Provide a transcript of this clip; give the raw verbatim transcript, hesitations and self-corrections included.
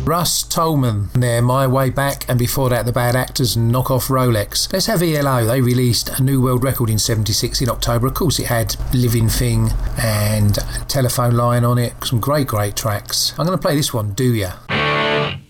Russ Tolman, there, My Way Back, and before that the Bad Actors and Knock Off Rolex. Let's have E L O. They released a new world record in seventy-six in October. Of course it had Living Thing and Telephone Line on it. Some great, great tracks. I'm going to play this one, Do Ya?